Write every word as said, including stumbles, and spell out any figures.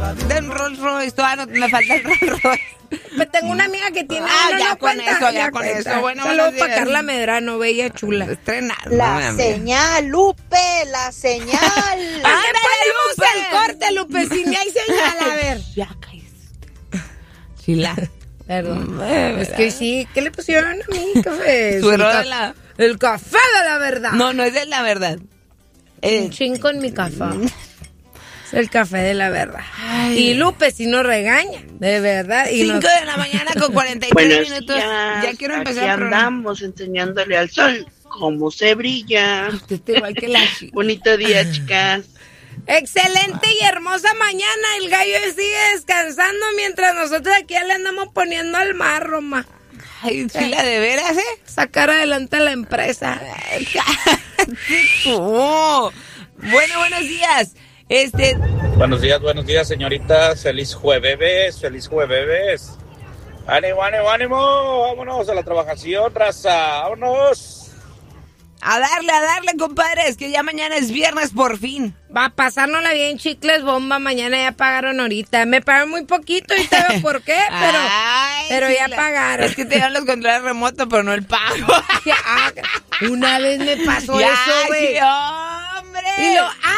de un Rolls Royce, todavía no me falta el Rolls Royce. Pues tengo una amiga que tiene Ah, uno, ya no con cuenta, eso, ya ya con cuenta. eso. Bueno, Saludos buenos para días. Carla Medrano, bella chula. Estrenar. La señal, Lupe, la señal. ¿A qué ponemos el corte, Lupe? Si ni hay señal, a ver. Ya caíste. Chila. Perdón. Es que sí, ¿qué le pusieron a mí? Café. Su el, error ca- de la... el café de la verdad. No, no es de la verdad. Eh, Un chin con mi café. Es el café de la verdad. Ay. Y Lupe si no regaña, de verdad. Y Cinco nos- de la mañana con cuarenta y tres Buenos minutos. días, Ya quiero empezar aquí el programa. andamos enseñándole al sol cómo se brilla. Usted está igual que la chica. Bonito día, chicas. Excelente y hermosa mañana. El gallo sigue descansando mientras nosotros aquí ya le andamos poniendo al marro, ma. Ay, Chila, ¿de veras, eh? Sacar adelante a la empresa. Oh. Bueno, buenos días. Este, Buenos días, buenos días, señoritas. Feliz jueves, feliz jueves. Ánimo, ánimo, ánimo. Vámonos a la trabajación, raza. Vámonos. a darle, a darle, compadres, que ya mañana es viernes por fin. Va a pasárnosla bien, chicles bomba. Mañana ya pagaron ahorita. Me pagaron muy poquito y te veo por qué, pero, Ay, pero ya Chila. pagaron. Es que te dan los controles remotos, pero no el pago. Ah, una vez me pasó Ya, eso, güey. sí, hombre. Y lo,